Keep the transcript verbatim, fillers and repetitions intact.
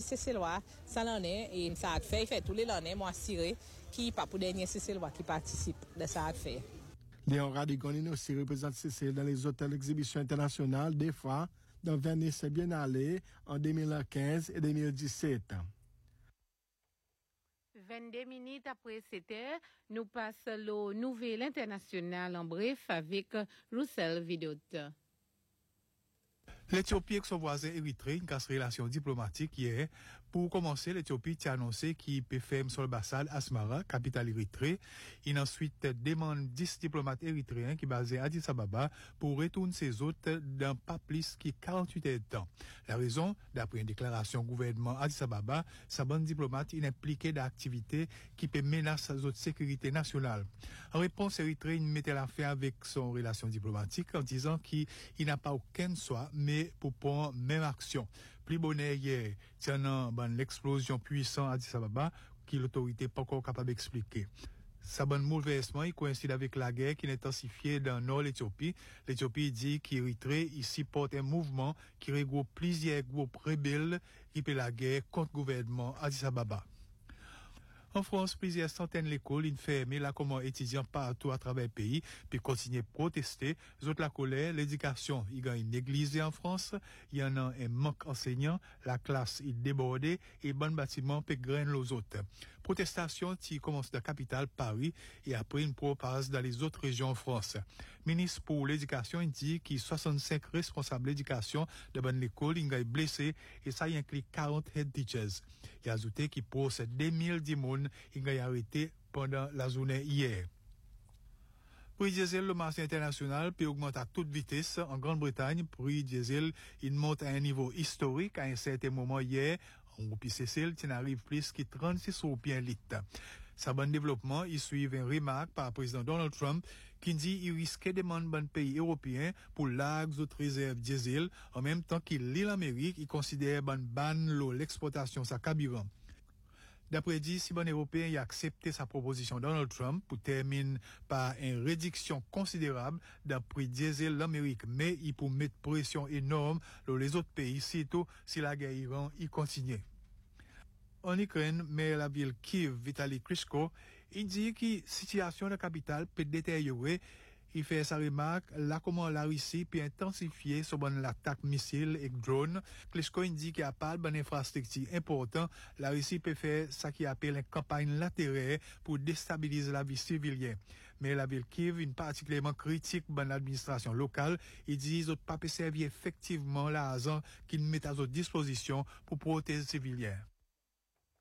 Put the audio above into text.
cessez-le-loi, ça l'année, et ça a fait, il fait tous les l'année, moi, assuré, qui pas pour dernier cessez-le-loi qui participe de ça a fait. Léon Radigonine aussi représente C C L dans les hôtels d'exhibition internationale, des fois, dans Venice Biennale en deux mille quinze et deux mille dix-sept. vingt-deux minutes après sept heures, nous passons le nouvelle international en bref avec Roussel Vidot. L'Éthiopie et son voisin Érythrée une relation diplomatique hier. Pour commencer, l'Éthiopie a annoncé qu'il peut faire sur l'ambassade Asmara, capitale Érythrée. Il ensuite demande dix diplomates érythréens qui basés à Addis Ababa pour retourner ses hôtes dans pas plus que quarante-huit heures de temps. La raison, d'après une déclaration gouvernement Addis Ababa, sa bonne diplomate est impliquée d'activités qui peut menacer sa sécurité nationale. En réponse, Érythrée mettait l'affaire avec son relation diplomatique en disant qu'il n'a pas aucun choix, mais pour prendre même action. Plus bonnet hier, tiens ben, l'explosion puissante à Addis Ababa, qui l'autorité pas encore capable d'expliquer. Ça bon bouleversement, il coïncide avec la guerre qui est intensifiée dans le nord de l'Éthiopie. L'Éthiopie dit qu'Érythrée ici porte un mouvement qui regroupe plusieurs groupes rebelles qui fait la guerre contre le gouvernement Addis Ababa. En France, plusieurs centaines d'écoles fermées là comme étudiants partout à travers le pays, puis continuent à protester. Les autres la colère, l'éducation, il y a une négligée en France, il y en a un manque enseignant, la classe est débordée et bon bâtiment peut grainer les autres. Protestation qui commence dans la capitale Paris et après une propage dans les autres régions en France. Ministre pour l'éducation il dit qu'il y a soixante-cinq responsables d'éducation de bonne école, il y a blessés et ça y inclut quarante head teachers. Il a ajouté qu'il pose deux mille dix personnes il a arrêté pendant la journée hier. Prix diesel, le marché international peut augmenter à toute vitesse. En Grande-Bretagne, prix diesel, il monte à un niveau historique à un certain moment hier. En groupe C C L, il arrive plus que trente-six roupies un litre. Sa bon développement, il suit une remarque par le président Donald Trump qui dit qu'il risquait de demander un pays européen pour largues autres réserves diesel en même temps qu'il lit l'Amérique, il considère ban ban l'exportation sa carburant. D'après dit, si bon européen a accepté sa proposition Donald Trump pour terminer par une réduction considérable d'un prix diesel l'Amérique, mais il peut mettre pression énorme sur les autres pays, surtout si la guerre Iran y continue. En Ukraine, maire la ville Kiev, Vitali Klitschko, il dit que la situation de la capitale peut détériorer. Il fait sa remarque, là comment la Russie peut intensifier son bon attaque missile et drone. Klitschko dit qu'il y a pas de bonne infrastructure important. La Russie peut faire ce qu'il appelle une campagne latérale pour déstabiliser la vie civile. Mais la ville Kiev, une particulièrement critique de l'administration locale, il dit qu'ils n'ont pas pu servir effectivement l'argent qu'ils mettent à leur disposition pour protéger les civils.